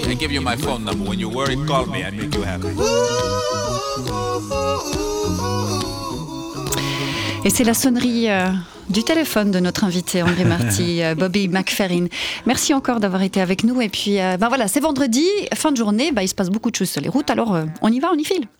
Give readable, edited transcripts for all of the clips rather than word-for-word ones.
I give you my phone number. When you're worried, call me. I make you happy. Et c'est la sonnerie du téléphone de notre invité André Marty, Bobby McFerrin. Merci encore d'avoir été avec nous. Et puis, voilà, c'est vendredi, fin de journée. Il se passe beaucoup de choses sur les routes. Alors, on y va, on y file.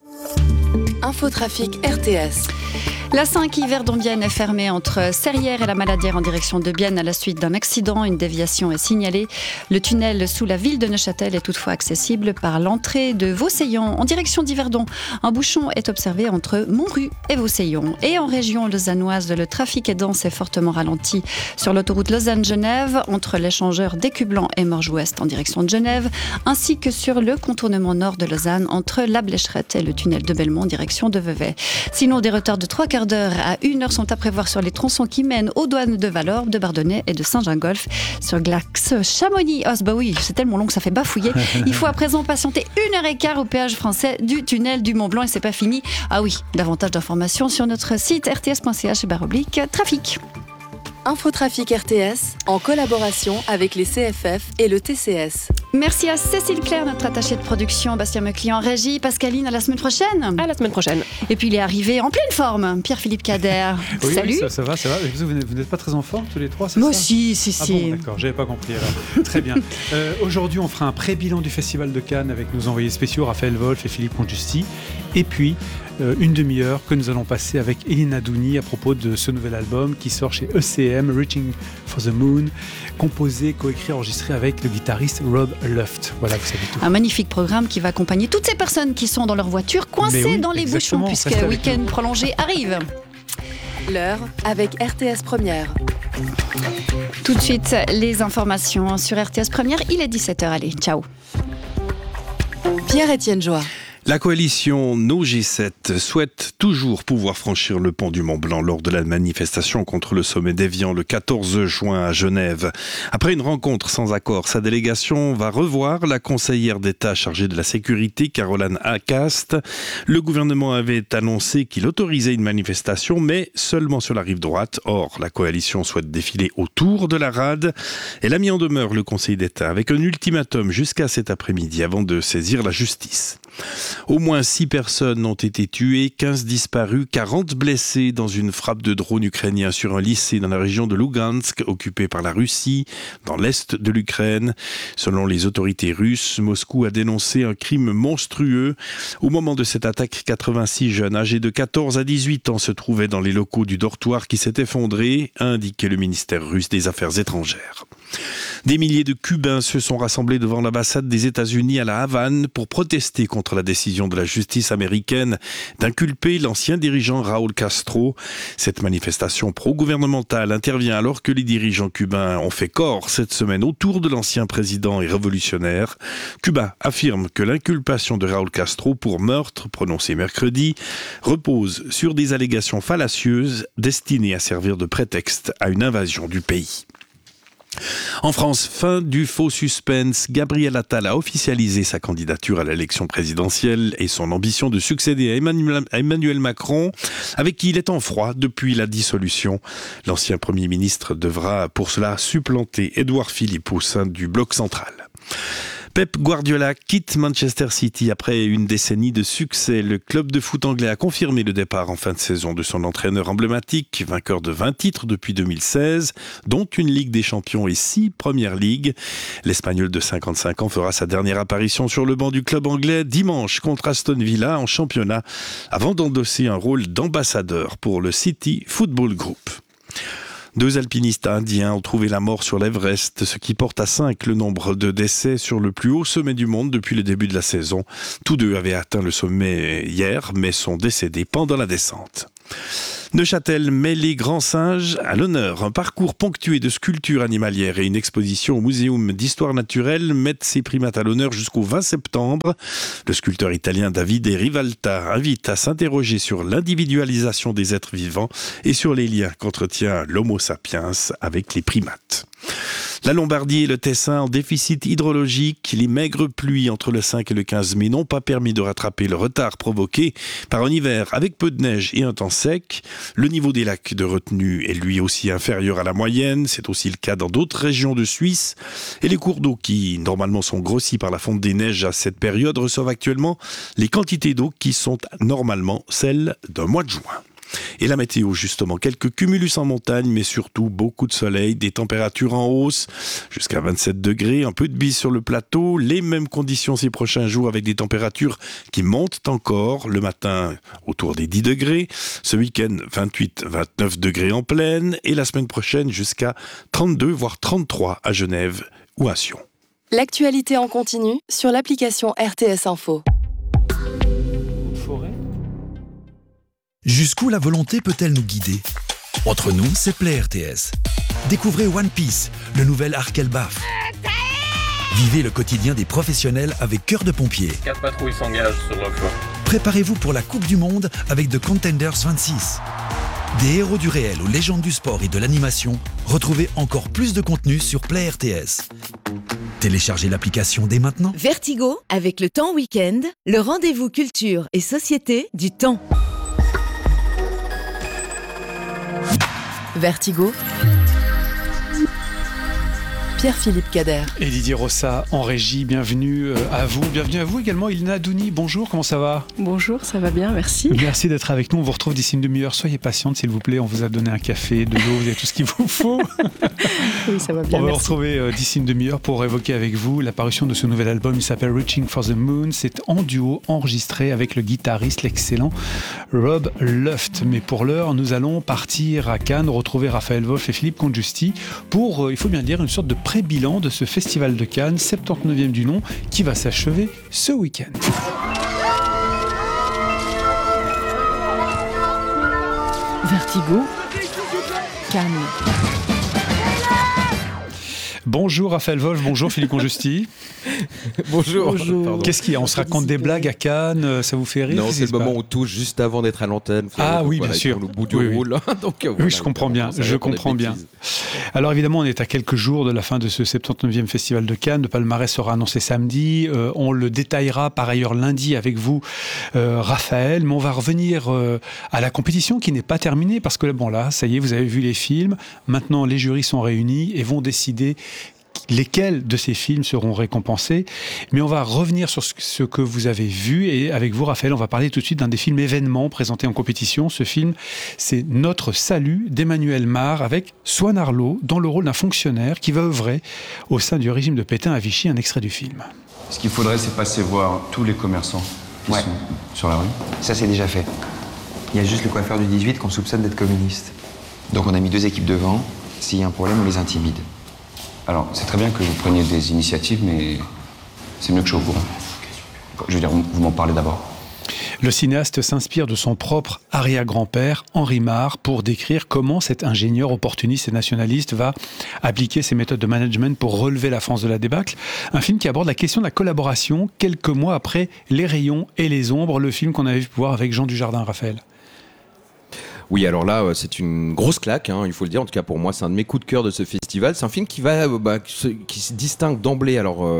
Infotrafic RTS. La 5 Yverdon-Bienne est fermée entre Serrières et la Maladière en direction de Bienne à la suite d'un accident. Une déviation est signalée. Le tunnel sous la ville de Neuchâtel est toutefois accessible par l'entrée de Vauseillon en direction d'Yverdon. Un bouchon est observé entre Montru et Vauseillon. Et en région lausannoise, le trafic est dense et fortement ralenti sur l'autoroute Lausanne-Genève entre l'échangeur d'Écublanc et Morges-Ouest en direction de Genève, ainsi que sur le contournement nord de Lausanne entre la Blécherette et le tunnel de Belmont en direction de Vevey. Sinon, des retards de 3/4 d'heure à 1 heure sont à prévoir sur les tronçons qui mènent aux douanes de Valorbe, de Bardonnay et de Saint-Gingolf sur l'axe Chamonix. Oui, c'est tellement long que ça fait bafouiller. Il faut à présent patienter 1h15 au péage français du tunnel du Mont-Blanc et c'est pas fini. Ah oui, davantage d'informations sur notre site rts.ch/trafic. Infotrafic RTS en collaboration avec les CFF et le TCS. Merci à Cécile Claire, notre attachée de production, Bastien Mecli en régie, Pascaline, à la semaine prochaine. À la semaine prochaine. Et puis il est arrivé en pleine forme, Pierre-Philippe Cader. Oui, salut. Oui, ça va. Vous n'êtes pas très en forme tous les trois, c'est Moi ça? si. Ah bon, d'accord, j'avais pas compris. Alors. Très bien. Aujourd'hui, on fera un pré-bilan du Festival de Cannes avec nos envoyés spéciaux Raphaël Wolf et Philippe Congiusti. Et puis, une demi-heure que nous allons passer avec Elina Douni à propos de ce nouvel album qui sort chez ECM, Reaching for the Moon, composé, coécrit, enregistré avec le guitariste Rob Luft. Voilà, vous savez tout. Un magnifique programme qui va accompagner toutes ces personnes qui sont dans leur voiture, coincées dans les bouchons, puisque le week-end prolongé arrive. L'heure avec RTS Première. Tout de suite, les informations sur RTS Première. Il est 17h. Allez, ciao. Pierre-Étienne Joie. La coalition No G7 souhaite toujours pouvoir franchir le pont du Mont-Blanc lors de la manifestation contre le sommet d'Évian le 14 juin à Genève. Après une rencontre sans accord, sa délégation va revoir la conseillère d'État chargée de la sécurité, Caroline Acast. Le gouvernement avait annoncé qu'il autorisait une manifestation, mais seulement sur la rive droite. Or, la coalition souhaite défiler autour de la rade. Elle a mis en demeure le Conseil d'État avec un ultimatum jusqu'à cet après-midi avant de saisir la justice. Au moins 6 personnes ont été tuées, 15 disparus, 40 blessés dans une frappe de drone ukrainien sur un lycée dans la région de Lugansk, occupée par la Russie, dans l'est de l'Ukraine. Selon les autorités russes, Moscou a dénoncé un crime monstrueux. Au moment de cette attaque, 86 jeunes âgés de 14 à 18 ans se trouvaient dans les locaux du dortoir qui s'est effondré, a indiqué le ministère russe des Affaires étrangères. Des milliers de Cubains se sont rassemblés devant l'ambassade des États-Unis à la Havane pour protester contre la décision de la justice américaine d'inculper l'ancien dirigeant Raúl Castro. Cette manifestation pro-gouvernementale intervient alors que les dirigeants cubains ont fait corps cette semaine autour de l'ancien président et révolutionnaire. Cuba affirme que l'inculpation de Raúl Castro pour meurtre prononcé mercredi repose sur des allégations fallacieuses destinées à servir de prétexte à une invasion du pays. En France, fin du faux suspense. Gabriel Attal a officialisé sa candidature à l'élection présidentielle et son ambition de succéder à Emmanuel Macron, avec qui il est en froid depuis la dissolution. L'ancien Premier ministre devra pour cela supplanter Édouard Philippe au sein du bloc central. Pep Guardiola quitte Manchester City après une décennie de succès. Le club de foot anglais a confirmé le départ en fin de saison de son entraîneur emblématique, vainqueur de 20 titres depuis 2016, dont une Ligue des Champions et 6 Premières Ligues. L'Espagnol de 55 ans fera sa dernière apparition sur le banc du club anglais dimanche contre Aston Villa en championnat, avant d'endosser un rôle d'ambassadeur pour le City Football Group. 2 alpinistes indiens ont trouvé la mort sur l'Everest, ce qui porte à 5 le nombre de décès sur le plus haut sommet du monde depuis le début de la saison. Tous 2 avaient atteint le sommet hier, mais sont décédés pendant la descente. Neuchâtel met les grands singes à l'honneur. Un parcours ponctué de sculptures animalières et une exposition au Muséum d'histoire naturelle mettent ces primates à l'honneur jusqu'au 20 septembre. Le sculpteur italien Davide Rivalta invite à s'interroger sur l'individualisation des êtres vivants et sur les liens qu'entretient l'Homo sapiens avec les primates. La Lombardie et le Tessin en déficit hydrologique, les maigres pluies entre le 5 et le 15 mai n'ont pas permis de rattraper le retard provoqué par un hiver avec peu de neige et un temps sec. Le niveau des lacs de retenue est lui aussi inférieur à la moyenne, c'est aussi le cas dans d'autres régions de Suisse. Et les cours d'eau qui normalement sont grossis par la fonte des neiges à cette période reçoivent actuellement les quantités d'eau qui sont normalement celles d'un mois de juin. Et la météo, justement, quelques cumulus en montagne, mais surtout beaucoup de soleil, des températures en hausse, jusqu'à 27 degrés, un peu de bise sur le plateau, les mêmes conditions ces prochains jours avec des températures qui montent encore, le matin autour des 10 degrés, ce week-end 28-29 degrés en plaine, et la semaine prochaine jusqu'à 32 voire 33 à Genève ou à Sion. L'actualité en continu sur l'application RTS Info. Jusqu'où la volonté peut-elle nous guider ? Entre nous, c'est Play RTS. Découvrez One Piece, le nouvel arc Elbaf. Vivez le quotidien des professionnels avec Cœur de pompier. 4 patrouilles s'engagent sur le flanc. Préparez-vous pour la Coupe du Monde avec The Contenders 26. Des héros du réel aux légendes du sport et de l'animation, retrouvez encore plus de contenu sur Play RTS. Téléchargez l'application dès maintenant. Vertigo, avec le Temps Week-end, le rendez-vous culture et société du temps. Vertigo, Pierre-Philippe Cader. Et Didier Rossa en régie, bienvenue à vous. Bienvenue à vous également, Elina Douny. Bonjour, comment ça va ? Bonjour, ça va bien, merci. Merci d'être avec nous. On vous retrouve d'ici une demi-heure. Soyez patiente, s'il vous plaît. On vous a donné un café, de l'eau, vous avez tout ce qu'il vous faut. Oui, ça va bien. On va merci. vous retrouver d'ici une demi-heure pour évoquer avec vous la parution de ce nouvel album. Il s'appelle Reaching for the Moon. C'est en duo, enregistré avec le guitariste, l'excellent Rob Luft. Mais pour l'heure, nous allons partir à Cannes, retrouver Raphaël Wolf et Philippe Congiusti pour, il faut bien dire, une sorte de pré-bilan de ce festival de Cannes, 79e du nom, qui va s'achever ce week-end. Vertigo, Cannes. Bonjour Raphaël Wolf, bonjour Philippe Congiusti. Bonjour. Qu'est-ce qu'il y a ? On se raconte des blagues à Cannes, ça vous fait rire ? Non, c'est le moment où on touche juste avant d'être à l'antenne. Ah oui, voilà, bien sûr. Le bout du Oui. roule. Donc, voilà, Oui, je comprends bien. Alors évidemment, on est à quelques jours de la fin de ce 79e Festival de Cannes. Le palmarès sera annoncé samedi. On le détaillera par ailleurs lundi avec vous, Raphaël. Mais on va revenir à la compétition qui n'est pas terminée parce que bon là, ça y est, vous avez vu les films. Maintenant, les jurys sont réunis et vont décider lesquels de ces films seront récompensés. Mais on va revenir sur ce que vous avez vu. Et avec vous, Raphaël, on va parler tout de suite d'un des films événements présentés en compétition. Ce film, c'est Notre Salut d'Emmanuel Mar avec Swan Arlo dans le rôle d'un fonctionnaire qui va œuvrer au sein du régime de Pétain à Vichy. Un extrait du film. Ce qu'il faudrait, c'est passer voir tous les commerçants qui sont sur la rue. Ça, c'est déjà fait. Il y a juste le coiffeur du 18 qu'on soupçonne d'être communiste. Donc on a mis 2 équipes devant. S'il y a un problème, on les intimide. Alors, c'est très bien que vous preniez des initiatives, mais c'est mieux que je sois au courant. Je veux dire, vous m'en parlez d'abord. Le cinéaste s'inspire de son propre arrière-grand-père, Henri Mar, pour décrire comment cet ingénieur opportuniste et nationaliste va appliquer ses méthodes de management pour relever la France de la débâcle. Un film qui aborde la question de la collaboration quelques mois après Les Rayons et les Ombres, le film qu'on avait pu voir avec Jean Dujardin, Raphaël. Oui, alors là, c'est une grosse claque, il faut le dire. En tout cas, pour moi, c'est un de mes coups de cœur de ce festival. C'est un film qui se distingue d'emblée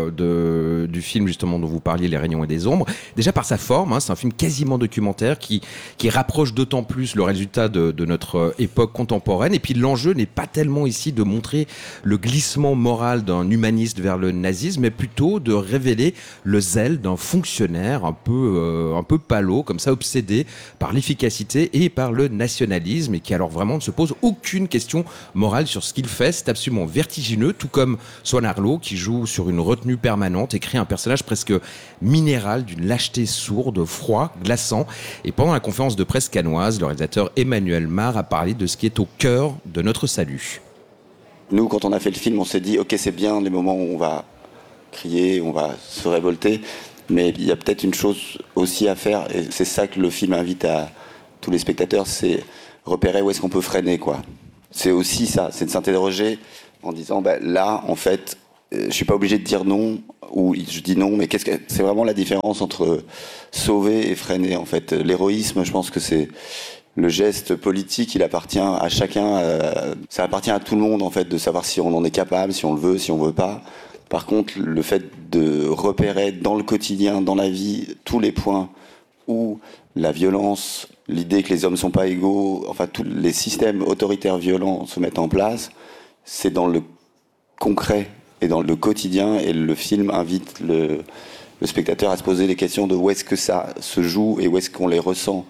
du film justement dont vous parliez, Les Rayons et des Ombres. Déjà par sa forme, c'est un film quasiment documentaire qui rapproche d'autant plus le résultat de notre époque contemporaine. Et puis l'enjeu n'est pas tellement ici de montrer le glissement moral d'un humaniste vers le nazisme, mais plutôt de révéler le zèle d'un fonctionnaire un peu palo, comme ça, obsédé par l'efficacité et par le nationalisme, et qui alors vraiment ne se pose aucune question morale sur ce qu'il fait. C'est absolument vertigineux, tout comme Swan Arlo qui joue sur une retenue permanente et crée un personnage presque minéral d'une lâcheté sourde, froid, glaçant. Et pendant la conférence de presse cannoise, le réalisateur Emmanuel Mar a parlé de ce qui est au cœur de notre salut. Nous, quand on a fait le film, on s'est dit ok, c'est bien les moments où on va crier, on va se révolter, mais il y a peut-être une chose aussi à faire, et c'est ça que le film invite à tous les spectateurs, c'est repérer où est-ce qu'on peut freiner, quoi. C'est aussi ça, c'est de s'interroger en disant, là, en fait, je suis pas obligé de dire non, ou je dis non, mais c'est vraiment la différence entre sauver et freiner, en fait. L'héroïsme, je pense que c'est le geste politique, il appartient à chacun, ça appartient à tout le monde en fait de savoir si on en est capable, si on le veut, si on veut pas. Par contre, le fait de repérer dans le quotidien, dans la vie, tous les points où la violence, l'idée que les hommes sont pas égaux, enfin tous les systèmes autoritaires violents se mettent en place, c'est dans le concret et dans le quotidien, et le film invite le spectateur à se poser les questions de où est-ce que ça se joue et où est-ce qu'on les ressent.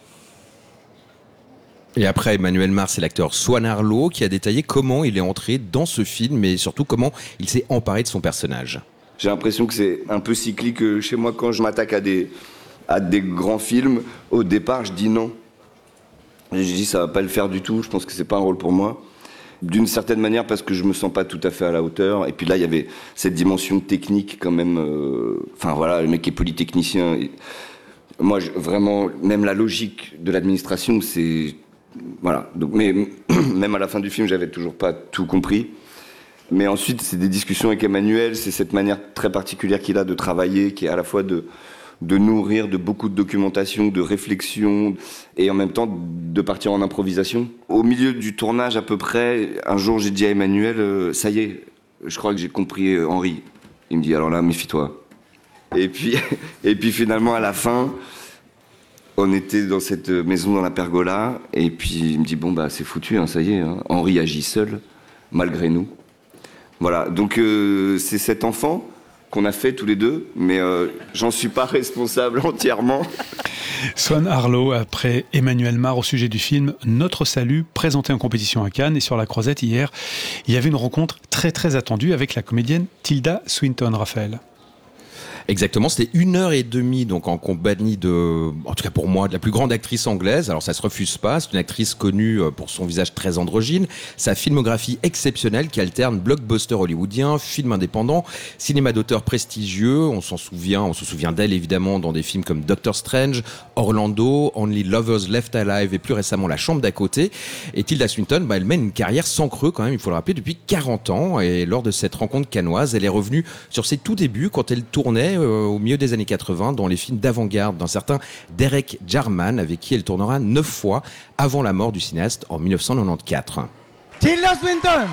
Et après Emmanuel Mars, c'est l'acteur Swan Arlo qui a détaillé comment il est entré dans ce film et surtout comment il s'est emparé de son personnage. J'ai l'impression que c'est un peu cyclique chez moi quand je m'attaque à des grands films. Au départ, je dis non. Je dis ça va pas le faire du tout, je pense que c'est pas un rôle pour moi. D'une certaine manière parce que je me sens pas tout à fait à la hauteur. Et puis là, il y avait cette dimension technique quand même. Enfin voilà, le mec est polytechnicien. Moi, vraiment, même la logique de l'administration, c'est... Voilà, donc, mais même à la fin du film, j'avais toujours pas tout compris. Mais ensuite, c'est des discussions avec Emmanuel, c'est cette manière très particulière qu'il a de travailler, qui est à la fois de nourrir de beaucoup de documentation, de réflexion, et en même temps de partir en improvisation. Au milieu du tournage à peu près, un jour j'ai dit à Emmanuel, ça y est, je crois que j'ai compris Henri. Il me dit, alors là, méfie-toi. Et puis finalement, à la fin... On était dans cette maison dans la pergola, et puis il me dit bon bah c'est foutu, hein, ça y est, hein. Henri agit seul, malgré nous. Voilà, donc c'est cet enfant qu'on a fait tous les deux, mais j'en suis pas responsable entièrement. Swan Arlo, après Emmanuel Mars au sujet du film Notre Salut, présenté en compétition à Cannes. Et sur la Croisette hier, il y avait une rencontre très très attendue avec la comédienne Tilda Swinton, Raphaël. Exactement, c'était 1h30 donc en compagnie de, en tout cas pour moi, de la plus grande actrice anglaise. Alors ça se refuse pas, c'est une actrice connue pour son visage très androgyne, sa filmographie exceptionnelle qui alterne blockbuster hollywoodien, film indépendant, cinéma d'auteur prestigieux. On se souvient d'elle évidemment dans des films comme Doctor Strange, Orlando, Only Lovers Left Alive et plus récemment La Chambre d'à côté. Et Tilda Swinton, elle mène une carrière sans creux quand même, il faut le rappeler, depuis 40 ans. Et lors de cette rencontre cannoise, elle est revenue sur ses tout débuts quand elle tournait au milieu des années 80 dans les films d'avant-garde d'un certain Derek Jarman, avec qui elle tournera 9 fois avant la mort du cinéaste en 1994. Tilda Swinton.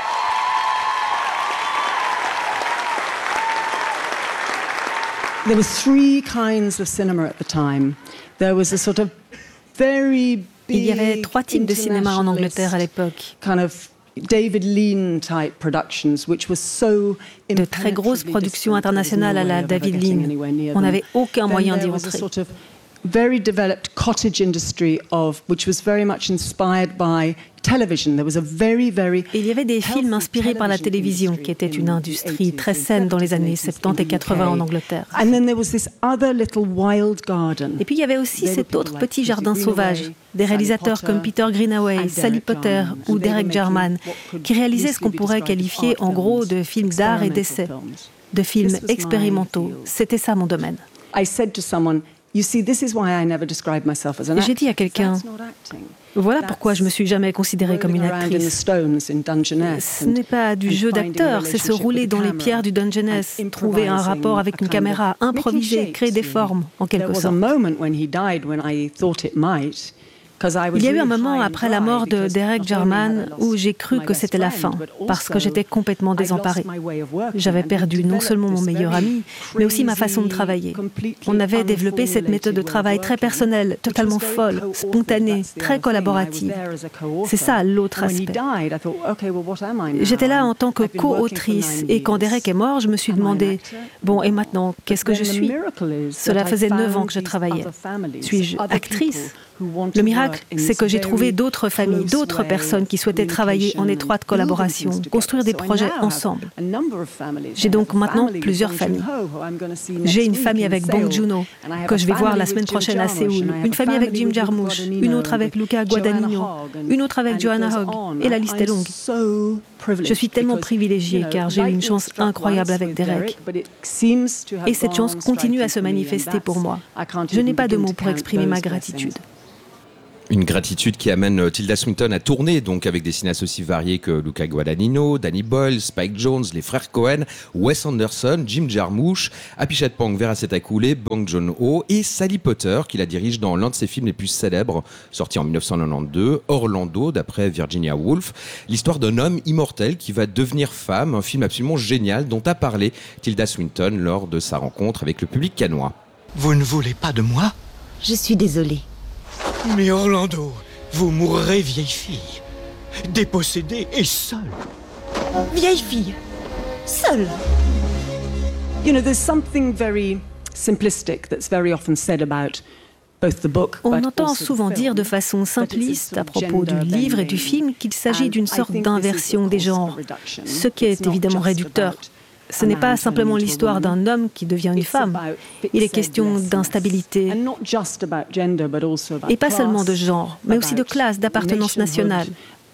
There were three kinds of cinema at the time. There was a sort of very big, il y avait 3 types de cinéma en Angleterre à l'époque. Kind of David Lean type productions, which was so de très grosses productions internationales à la David Lean. On n'avait aucun moyen d'y rentrer. Very developed cottage industry which was very much inspired by television. There was a very Et il y avait des films inspirés par la télévision, qui était une industrie très saine dans les années 70 et 80 en Angleterre. And then there was this other little wild garden. Et puis il y avait aussi cet autre petit jardin sauvage, des réalisateurs comme Peter Greenaway, Sally Potter ou Derek Jarman, qui réalisaient ce qu'on pourrait qualifier en gros de films d'art et d'essai, de films expérimentaux. C'était ça mon domaine. I said to someone, you see, this is why I never describe myself as an actor. J'ai dit à quelqu'un, voilà pourquoi je me suis jamais considérée comme une actrice. Ce n'est pas du jeu d'acteur, c'est se rouler dans les pierres du Dungeness, trouver un rapport avec une caméra, improviser, créer des formes, en quelque sorte. Il y a eu un moment après la mort de Derek Jarman où j'ai cru que c'était la fin, parce que j'étais complètement désemparée. J'avais perdu non seulement mon meilleur ami, mais aussi ma façon de travailler. On avait développé cette méthode de travail très personnelle, totalement folle, spontanée, très collaborative. C'est ça l'autre aspect. J'étais là en tant que co-autrice, et quand Derek est mort, je me suis demandé, bon, et maintenant, qu'est-ce que je suis ? Cela faisait 9 ans que je travaillais. Suis-je actrice ? Le miracle, c'est que j'ai trouvé d'autres familles, d'autres personnes qui souhaitaient travailler en étroite collaboration, construire des projets ensemble. J'ai donc maintenant plusieurs familles. J'ai une famille avec Bong Joon-ho, que je vais voir la semaine prochaine à Séoul, une famille avec Jim Jarmusch, une autre avec Luca Guadagnino, une autre avec Joanna Hogg, et la liste est longue. Je suis tellement privilégiée car j'ai eu une chance incroyable avec Derek. Et cette chance continue à se manifester pour moi. Je n'ai pas de mots pour exprimer ma gratitude. Une gratitude qui amène Tilda Swinton à tourner donc avec des cinéastes aussi variés que Luca Guadagnino, Danny Boyle, Spike Jonze, les frères Cohen, Wes Anderson, Jim Jarmusch, Apichat Pong, Vera Setakoulé, Bong Joon-ho et Sally Potter qui la dirige dans l'un de ses films les plus célèbres, sorti en 1992, Orlando, d'après Virginia Woolf, l'histoire d'un homme immortel qui va devenir femme, un film absolument génial dont a parlé Tilda Swinton lors de sa rencontre avec le public cannois. Vous ne voulez pas de moi ? Je suis désolée. Mais Orlando, vous mourrez vieille fille, dépossédée et seule. Vieille fille, seule. You know, there's something very simplistic that's very often said about both the book. On entend souvent dire de façon simpliste à propos du livre et du film qu'il s'agit d'une sorte d'inversion des genres, ce qui est évidemment réducteur. Ce n'est pas simplement l'histoire d'un homme qui devient une femme. Il est question d'instabilité, et pas seulement de genre, mais aussi de classe, d'appartenance nationale.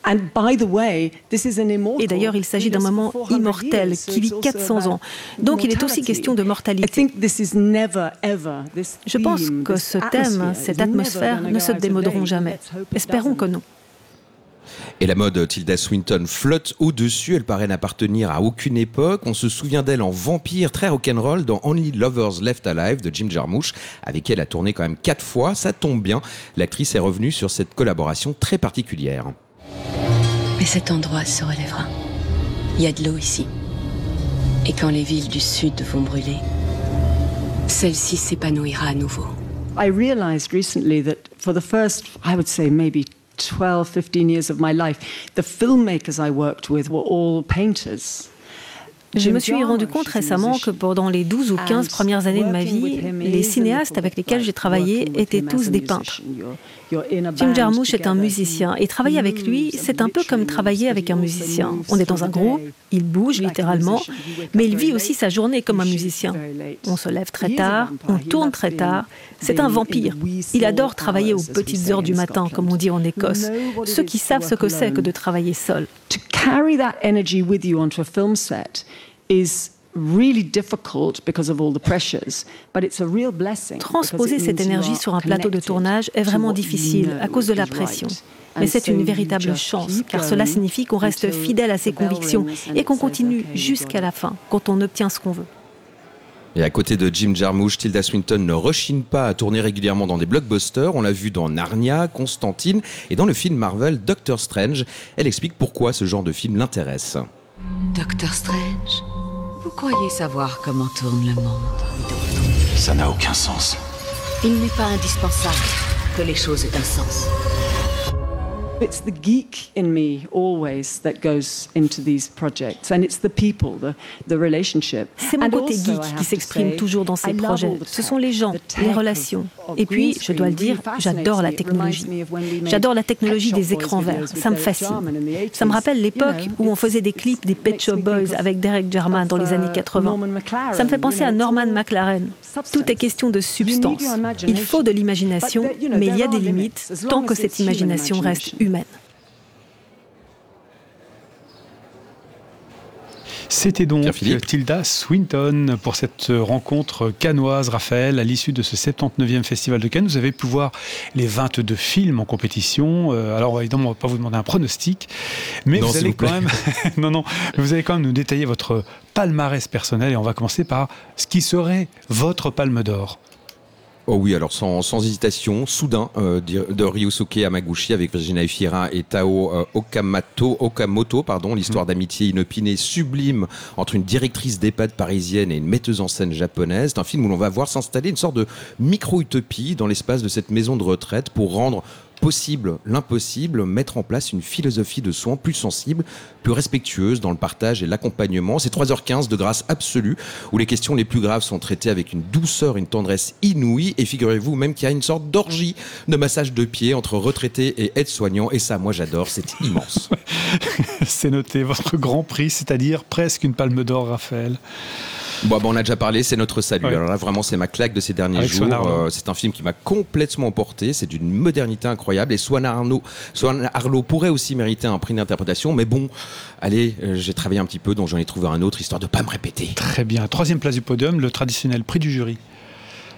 Et d'ailleurs, il s'agit d'un moment immortel qui vit 400 ans. Donc il est aussi question de mortalité. Je pense que ce thème, cette atmosphère, ne se démoderont jamais. Espérons que non. Et la mode Tilda Swinton flotte au-dessus, elle paraît n'appartenir à aucune époque. On se souvient d'elle en vampire très rock'n'roll dans Only Lovers Left Alive de Jim Jarmusch, avec qui elle a tourné quand même 4 fois. Ça tombe bien, l'actrice est revenue sur cette collaboration très particulière. Mais cet endroit se relèvera. Il y a de l'eau ici. Et quand les villes du sud vont brûler, celle-ci s'épanouira à nouveau. I realized recently that for the first, I would say maybe 12, 15 years of my life, the filmmakers I worked with were all painters. Je me suis rendu compte récemment que pendant les 12 ou 15 premières années de ma vie, les cinéastes avec lesquels j'ai travaillé étaient tous des peintres. Jim Jarmusch est un musicien et travailler avec lui, c'est un peu comme travailler avec un musicien. On est dans un groupe, il bouge littéralement, mais il vit aussi sa journée comme un musicien. On se lève très tard, on tourne très tard. C'est un vampire. Il adore travailler aux petites heures du matin, comme on dit en Écosse. Ceux qui savent ce que c'est que de travailler seul. To carry that energy with you onto a film set is really difficult because of all the pressures, but it's a real blessing. Transposer cette énergie sur un plateau de tournage est vraiment difficile à cause de la pression. Mais c'est une véritable chance, car cela signifie qu'on reste fidèle à ses convictions et qu'on continue jusqu'à la fin, quand on obtient ce qu'on veut. Et à côté de Jim Jarmusch, Tilda Swinton ne rechigne pas à tourner régulièrement dans des blockbusters. On l'a vu dans Narnia, Constantine et dans le film Marvel Doctor Strange. Elle explique pourquoi ce genre de film l'intéresse. Doctor Strange, vous croyez savoir comment tourne le monde? Ça n'a aucun sens. Il n'est pas indispensable que les choses aient un sens. It's the geek in me always that goes into these projects, and it's the people, the relationship. C'est mon côté geek qui s'exprime toujours dans ces projets. Ce sont les gens, les relations. Et puis, je dois le dire, j'adore la technologie. J'adore la technologie des écrans verts. Ça me fascine. Ça me rappelle l'époque où on faisait des clips des Pet Shop Boys avec Derek Jarman dans les années 80. Ça me fait penser à Norman McLaren. Tout est question de substance. Il faut de l'imagination, mais il y a des limites tant que cette imagination reste humaine. C'était donc Tilda Swinton pour cette rencontre cannoise, Raphaël. À l'issue de ce 79e Festival de Cannes, vous avez pu voir les 22 films en compétition. Alors évidemment, on ne va pas vous demander un pronostic, mais vous allez quand même, vous allez quand même nous détailler votre palmarès personnel et on va commencer par ce qui serait votre palme d'or. Oh oui, alors sans hésitation, Soudain de Ryusuke Hamaguchi avec Virginia Efira et Tao Okamoto, l'histoire d'amitié inopinée sublime entre une directrice d'EHPAD parisienne et une metteuse en scène japonaise. C'est un film où l'on va voir s'installer une sorte de micro-utopie dans l'espace de cette maison de retraite pour rendre possible l'impossible, mettre en place une philosophie de soins plus sensible, plus respectueuse dans le partage et l'accompagnement. C'est 3h15 de grâce absolue où les questions les plus graves sont traitées avec une douceur, une tendresse inouïe et figurez-vous même qu'il y a une sorte d'orgie de massage de pieds entre retraités et aides-soignants et ça, moi j'adore, c'est immense. C'est noté, votre grand prix, c'est-à-dire presque une palme d'or, Raphaël. Bon, on a déjà parlé, c'est notre salut. Ouais. Alors là, vraiment, c'est ma claque de ces derniers jours. C'est un film qui m'a complètement emporté. C'est d'une modernité incroyable. Et Swan Arlo pourrait aussi mériter un prix d'interprétation. Mais bon, allez, j'ai travaillé un petit peu, donc j'en ai trouvé un autre, histoire de ne pas me répéter. Très bien. 3e place du podium, le traditionnel prix du jury.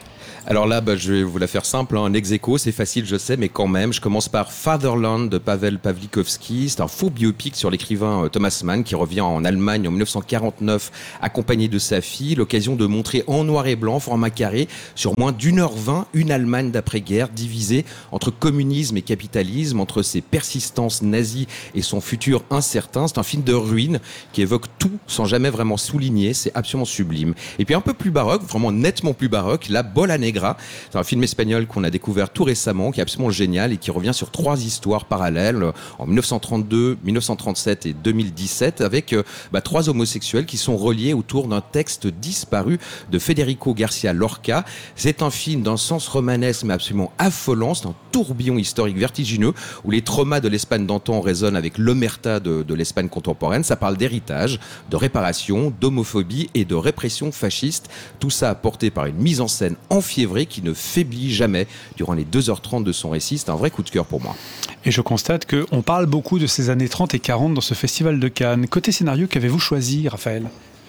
Alors là, je vais vous la faire simple, un ex-aequo, c'est facile, je sais, mais quand même, je commence par Fatherland de Pavel Pawlikowski. C'est un faux biopic sur l'écrivain Thomas Mann qui revient en Allemagne en 1949, accompagné de sa fille. L'occasion de montrer en noir et blanc, format carré, sur moins d'1h20, une Allemagne d'après-guerre divisée entre communisme et capitalisme, entre ses persistances nazies et son futur incertain. C'est un film de ruine qui évoque tout sans jamais vraiment souligner. C'est absolument sublime. Et puis un peu plus baroque, vraiment nettement plus baroque, La Bola Negra. C'est un film espagnol qu'on a découvert tout récemment, qui est absolument génial et qui revient sur 3 histoires parallèles en 1932, 1937 et 2017 avec 3 homosexuels qui sont reliés autour d'un texte disparu de Federico Garcia Lorca. C'est un film d'un sens romanesque mais absolument affolant. C'est un tourbillon historique vertigineux où les traumas de l'Espagne d'antan résonnent avec l'omerta de l'Espagne contemporaine. Ça parle d'héritage, de réparation, d'homophobie et de répression fasciste. Tout ça apporté par une mise en scène enfiévrée qui ne faiblit jamais durant les 2h30 de son récit. C'est un vrai coup de cœur pour moi. Et je constate qu'on parle beaucoup de ces années 30 et 40 dans ce festival de Cannes. Côté scénario, qu'avez-vous choisi, Raphaël ?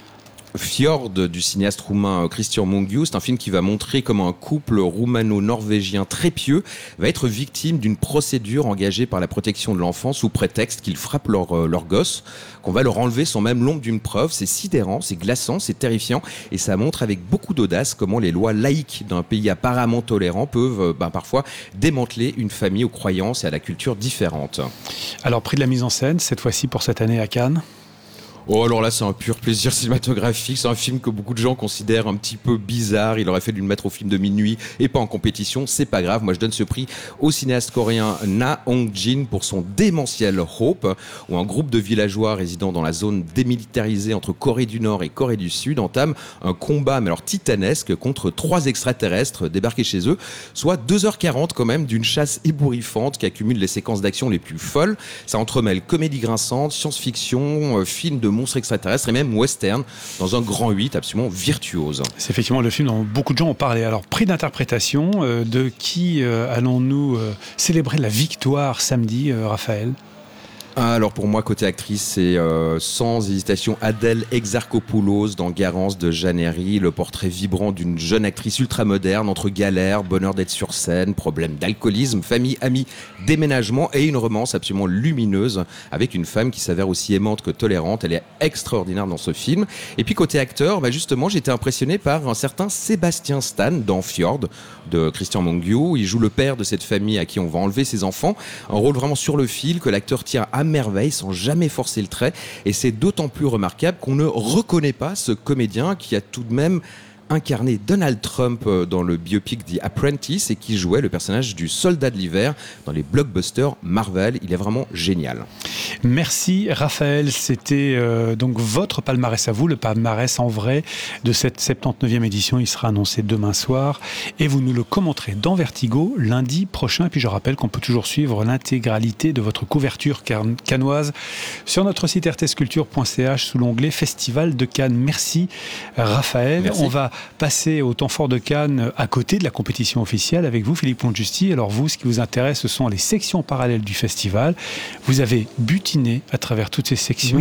Fjord du cinéaste roumain Cristian Mungiu, c'est un film qui va montrer comment un couple roumano-norvégien très pieux va être victime d'une procédure engagée par la protection de l'enfant sous prétexte qu'ils frappent leur gosse, qu'on va leur enlever sans même l'ombre d'une preuve. C'est sidérant, c'est glaçant, c'est terrifiant et ça montre avec beaucoup d'audace comment les lois laïques d'un pays apparemment tolérant peuvent parfois démanteler une famille aux croyances et à la culture différente. Alors, prix de la mise en scène, cette fois-ci pour cette année à Cannes ? Oh, alors là, c'est un pur plaisir cinématographique. C'est un film que beaucoup de gens considèrent un petit peu bizarre. Il aurait fallu le mettre au film de minuit et pas en compétition. C'est pas grave. Moi, je donne ce prix au cinéaste coréen Na Hong-jin pour son démentiel Hope, où un groupe de villageois résidant dans la zone démilitarisée entre Corée du Nord et Corée du Sud entame un combat, mais alors titanesque, contre 3 extraterrestres débarqués chez eux, soit 2h40 quand même d'une chasse ébouriffante qui accumule les séquences d'action les plus folles. Ça entremêle comédie grinçante, science-fiction, film de monstres extraterrestres et même western dans un grand 8 absolument virtuose. C'est effectivement le film dont beaucoup de gens ont parlé. Alors, prix d'interprétation, de qui allons-nous célébrer la victoire samedi, Raphaël ? Alors pour moi, côté actrice, c'est sans hésitation Adèle Exarchopoulos dans Garance de Jeanne Herry, le portrait vibrant d'une jeune actrice ultramoderne entre galère, bonheur d'être sur scène, problème d'alcoolisme, famille, amis, déménagement et une romance absolument lumineuse avec une femme qui s'avère aussi aimante que tolérante. Elle est extraordinaire dans ce film. Et puis côté acteur, justement, j'ai été impressionné par un certain Sébastien Stan dans Fjord de Cristian Mungiu. Il joue le père de cette famille à qui on va enlever ses enfants. Un rôle vraiment sur le fil que l'acteur tient à merveille sans jamais forcer le trait et c'est d'autant plus remarquable qu'on ne reconnaît pas ce comédien qui a tout de même incarné Donald Trump dans le biopic The Apprentice et qui jouait le personnage du soldat de l'hiver dans les blockbusters Marvel. Il est vraiment génial. Merci Raphaël, c'était donc votre palmarès à vous, le palmarès en vrai de cette 79e édition. Il sera annoncé demain soir et vous nous le commenterez dans Vertigo lundi prochain. Et puis je rappelle qu'on peut toujours suivre l'intégralité de votre couverture cannoise sur notre site rtsculpture.ch sous l'onglet Festival de Cannes. Merci Raphaël. Merci. On va passer au temps fort de Cannes à côté de la compétition officielle avec vous, Philippe Pongesti. Alors vous, ce qui vous intéresse, ce sont les sections parallèles du festival. Vous avez butiné à travers toutes ces sections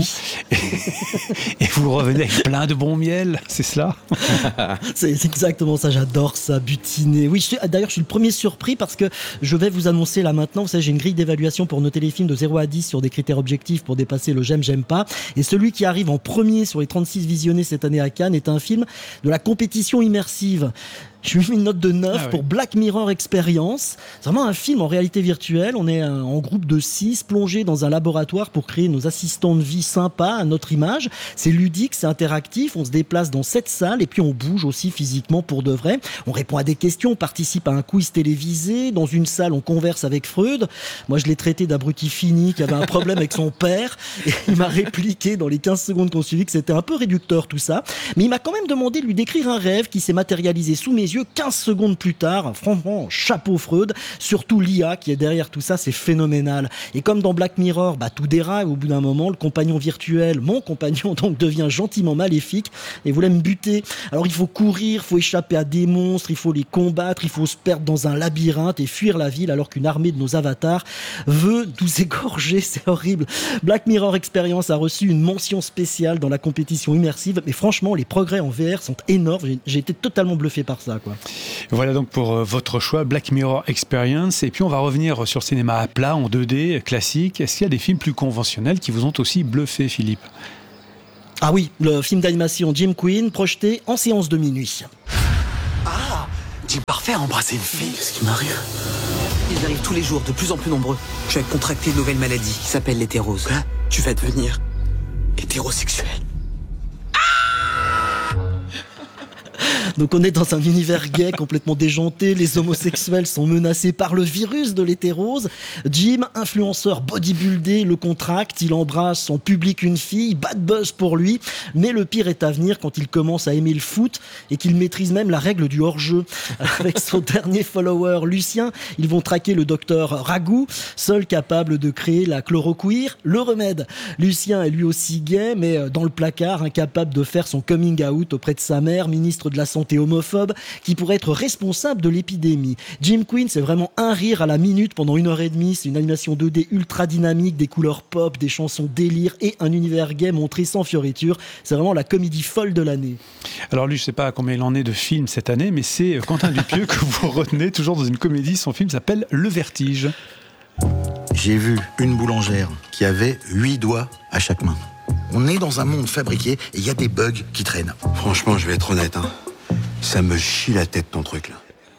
et vous revenez avec plein de bon miel, c'est cela? C'est exactement ça, j'adore ça, butiner. Oui, d'ailleurs, je suis le premier surpris parce que je vais vous annoncer là maintenant, vous savez, j'ai une grille d'évaluation pour noter les films de 0 à 10 sur des critères objectifs pour dépasser le j'aime, j'aime pas. Et celui qui arrive en premier sur les 36 visionnés cette année à Cannes est un film de la compétition immersive. Je lui ai mis une note de 9 pour Black Mirror Experience. C'est vraiment un film en réalité virtuelle. On est en groupe de 6 plongés dans un laboratoire pour créer nos assistants de vie sympas à notre image. C'est ludique, c'est interactif. On se déplace dans 7 salles et puis on bouge aussi physiquement pour de vrai. On répond à des questions, on participe à un quiz télévisé. Dans une salle, on converse avec Freud. Moi, je l'ai traité d'abruti fini qui avait un problème avec son père. Et il m'a répliqué dans les 15 secondes qu'on suivit que c'était un peu réducteur tout ça. Mais il m'a quand même demandé de lui décrire un rêve qui s'est matérialisé sous mes yeux 15 secondes plus tard. Franchement, chapeau Freud. Surtout l'IA qui est derrière tout ça, c'est phénoménal. Et comme dans Black Mirror, tout déraille au bout d'un moment. Le compagnon virtuel, mon compagnon, donc devient gentiment maléfique et voulait me buter. Alors il faut courir, il faut échapper à des monstres, il faut les combattre, il faut se perdre dans un labyrinthe et fuir la ville alors qu'une armée de nos avatars veut nous égorger. C'est horrible. Black Mirror Experience a reçu une mention spéciale dans la compétition immersive. Mais franchement, les progrès en VR sont énormes. J'ai été totalement bluffé par ça, quoi. Voilà donc pour votre choix, Black Mirror Experience. Et puis on va revenir sur le cinéma à plat, en 2D, classique. Est-ce qu'il y a des films plus conventionnels qui vous ont aussi bluffé, Philippe ? Ah oui, le film d'animation Jim Queen, projeté en séance de minuit. Ah, Jim Parfait a embrassé une fille. Qu'est-ce qui m'arrive ? Ils arrivent tous les jours, de plus en plus nombreux. Je vais contracter une nouvelle maladie qui s'appelle l'hétérose. Quoi ? Tu vas devenir hétérosexuel. Donc on est dans un univers gay complètement déjanté, les homosexuels sont menacés par le virus de l'hétérose. Jim, influenceur bodybuildé, le contracte, il embrasse en public une fille, bad buzz pour lui, mais le pire est à venir quand il commence à aimer le foot et qu'il maîtrise même la règle du hors-jeu. Avec son dernier follower, Lucien, ils vont traquer le docteur Ragout, seul capable de créer la chloroquine, le remède. Lucien est lui aussi gay, mais dans le placard, incapable de faire son coming out auprès de sa mère, ministre de la Santé homophobe, qui pourrait être responsable de l'épidémie. Jim Queen, c'est vraiment un rire à la minute pendant 1h30. C'est une animation 2D ultra dynamique, des couleurs pop, des chansons délire et un univers gay montré sans fioriture. C'est vraiment la comédie folle de l'année. Alors lui, je ne sais pas combien il en est de films cette année, mais c'est Quentin Dupieux que vous retenez, toujours dans une comédie. Son film s'appelle Le Vertige. J'ai vu une boulangère qui avait 8 doigts à chaque main. On est dans un monde fabriqué et il y a des bugs qui traînent. Franchement, je vais être honnête, ça me chie la tête ton truc là.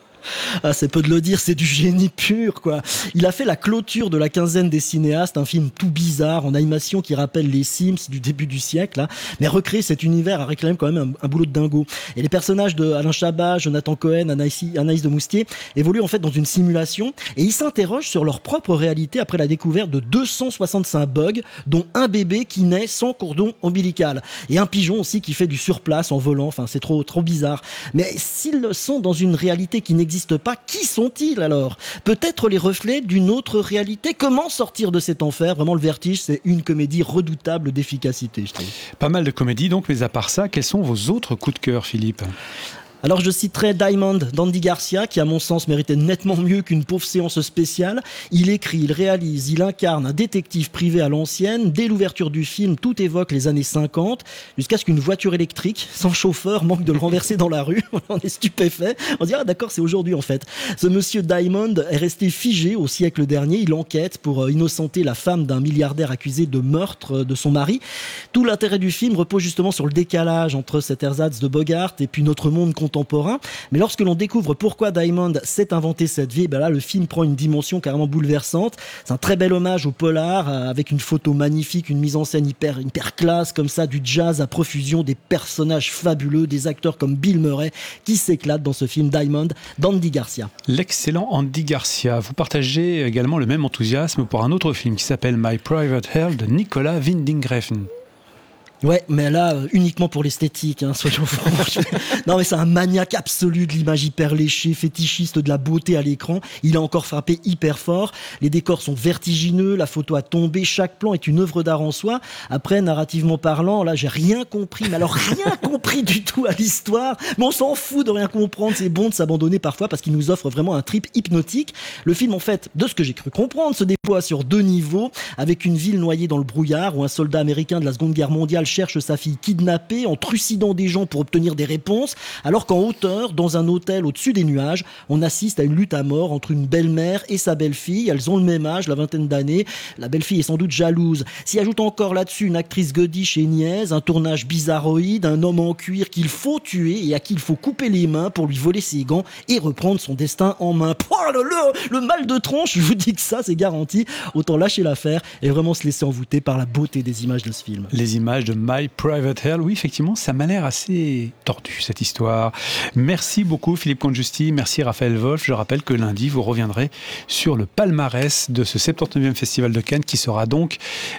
Ah, c'est peu de le dire, c'est du génie pur, quoi. Il a fait la clôture de la quinzaine des cinéastes, un film tout bizarre, en animation qui rappelle les Sims du début du siècle, là. Mais recréer cet univers a réclamé quand même un boulot de dingo. Et les personnages de Alain Chabat, Jonathan Cohen, Anaïs de Moustier évoluent en fait dans une simulation et ils s'interrogent sur leur propre réalité après la découverte de 265 bugs, dont un bébé qui naît sans cordon ombilical. Et un pigeon aussi qui fait du surplace en volant, enfin c'est trop bizarre. Mais s'ils sont dans une réalité qui n'existe pas, qui sont-ils alors ? Peut-être les reflets d'une autre réalité ? Comment sortir de cet enfer ? Vraiment, Le Vertige, c'est une comédie redoutable d'efficacité, je trouve. Pas mal de comédies donc, mais à part ça, quels sont vos autres coups de cœur, Philippe ? Alors je citerai Diamond d'Andy Garcia, qui à mon sens méritait nettement mieux qu'une pauvre séance spéciale. Il écrit, il réalise, il incarne un détective privé à l'ancienne. Dès l'ouverture du film, tout évoque les années 50, jusqu'à ce qu'une voiture électrique, sans chauffeur, manque de le renverser dans la rue. On est stupéfait. On dit, ah d'accord, c'est aujourd'hui en fait. Ce monsieur Diamond est resté figé au siècle dernier. Il enquête pour innocenter la femme d'un milliardaire accusé de meurtre de son mari. Tout l'intérêt du film repose justement sur le décalage entre cet ersatz de Bogart et puis notre monde contemporain. Mais lorsque l'on découvre pourquoi Diamond s'est inventé cette vie, ben là le film prend une dimension carrément bouleversante. C'est un très bel hommage au polar, avec une photo magnifique, une mise en scène hyper classe comme ça, du jazz à profusion, des personnages fabuleux, des acteurs comme Bill Murray qui s'éclatent dans ce film Diamond d'Andy Garcia. L'excellent Andy Garcia. Vous partagez également le même enthousiasme pour un autre film qui s'appelle My Private Hell de Nicolas Winding Refn. Ouais, mais là, uniquement pour l'esthétique, soyons francs. Non, mais c'est un maniaque absolu de l'image hyper léchée, fétichiste de la beauté à l'écran. Il a encore frappé hyper fort. Les décors sont vertigineux, la photo a tombé, chaque plan est une œuvre d'art en soi. Après, narrativement parlant, là, j'ai rien compris, mais alors rien compris du tout à l'histoire. Mais on s'en fout de rien comprendre, c'est bon de s'abandonner parfois parce qu'il nous offre vraiment un trip hypnotique. Le film, en fait, de ce que j'ai cru comprendre, se déploie sur 2 niveaux, avec une ville noyée dans le brouillard où un soldat américain de la Seconde Guerre mondiale cherche sa fille kidnappée en trucidant des gens pour obtenir des réponses, alors qu'en hauteur, dans un hôtel au-dessus des nuages, on assiste à une lutte à mort entre une belle-mère et sa belle-fille. Elles ont le même âge, la vingtaine d'années. La belle-fille est sans doute jalouse. S'y ajoute encore là-dessus une actrice godiche et niaise, un tournage bizarroïde, un homme en cuir qu'il faut tuer et à qui il faut couper les mains pour lui voler ses gants et reprendre son destin en main. Le mal de tronche, je vous dis que ça, c'est garanti. Autant lâcher l'affaire et vraiment se laisser envoûter par la beauté des images de ce film. Les images de My Private Hell, oui, effectivement, ça m'a l'air assez tordu, cette histoire. Merci beaucoup, Philippe Congiusti. Merci, Raphaël Wolf. Je rappelle que lundi, vous reviendrez sur le palmarès de ce 79e Festival de Cannes qui sera donc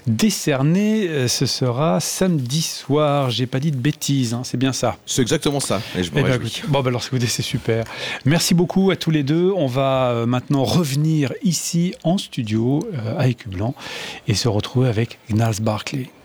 décerné. Ce sera samedi soir. J'ai pas dit de bêtises, c'est bien ça. C'est exactement ça. Et je me réjouis. Alors, c'est super. Merci beaucoup à tous les deux. On va maintenant revenir ici en studio à Écublanc et se retrouver avec Gnarls Barkley.